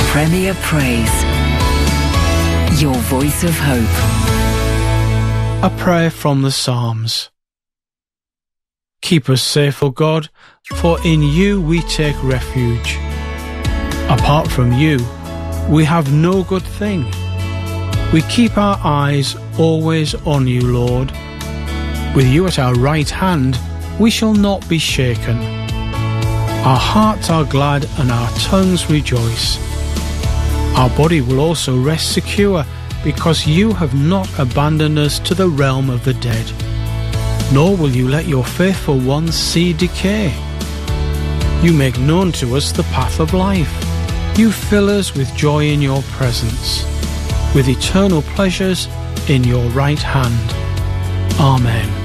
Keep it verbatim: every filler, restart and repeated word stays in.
Premier Praise. Your voice of hope. A prayer from the Psalms. Keep us safe, O God, for in you we take refuge. Apart from you, we have no good thing. We keep our eyes always on you, Lord. With you at our right hand, we shall not be shaken. Our hearts are glad and our tongues rejoice. Our body will also rest secure, because you have not abandoned us to the realm of the dead, nor will you let your faithful ones see decay. You make known to us the path of life. You fill us with joy in your presence, with eternal pleasures in your right hand. Amen.